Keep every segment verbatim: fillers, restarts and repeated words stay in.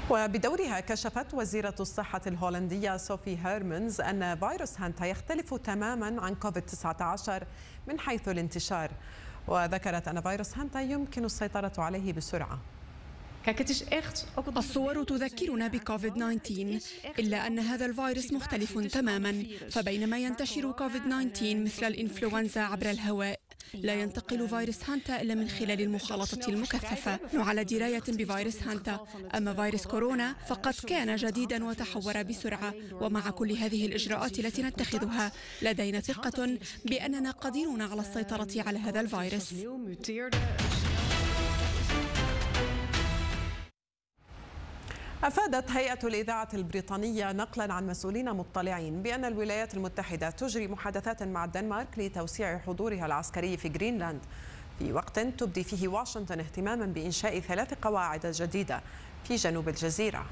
وبدورها كشفت وزيرة الصحة الهولندية صوفي هيرمنز أن فيروس هانتا يختلف تماما عن كوفيد تسعة عشر من حيث الانتشار، وذكرت أن فيروس هانتا يمكن السيطرة عليه بسرعة. الصور تذكرنا بكوفيد تسعة عشر، إلا أن هذا الفيروس مختلف تماما، فبينما ينتشر كوفيد تسعة عشر مثل الإنفلونزا عبر الهواء، لا ينتقل فيروس هانتا إلا من خلال المخالطة المكثفة. على دراية بفيروس هانتا، أما فيروس كورونا فقد كان جديدا وتحور بسرعة، ومع كل هذه الإجراءات التي نتخذها لدينا ثقة بأننا قادرون على السيطرة على هذا الفيروس. أفادت هيئة الإذاعة البريطانية نقلا عن مسؤولين مطلعين بأن الولايات المتحدة تجري محادثات مع الدنمارك لتوسيع حضورها العسكري في جرينلاند، في وقت تبدي فيه واشنطن اهتماما بإنشاء ثلاث قواعد جديدة في جنوب الجزيرة.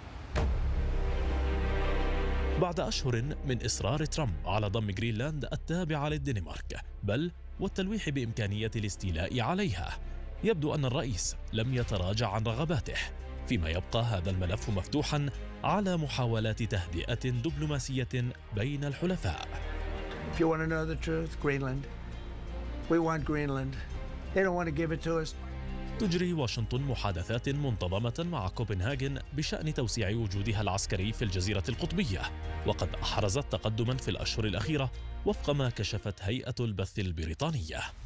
بعد أشهر من إصرار ترامب على ضم جرينلاند التابعة للدنمارك، بل والتلويح بإمكانية الاستيلاء عليها، يبدو أن الرئيس لم يتراجع عن رغباته، فيما يبقى هذا الملف مفتوحا على محاولات تهدئة دبلوماسية بين الحلفاء. If you want to know the truth, Greenland. We want Greenland. They don't want to give it to us. تجري واشنطن محادثات منتظمة مع كوبنهاجن بشأن توسيع وجودها العسكري في الجزيرة القطبية، وقد أحرزت تقدما في الأشهر الأخيرة وفق ما كشفت هيئة البث البريطانية.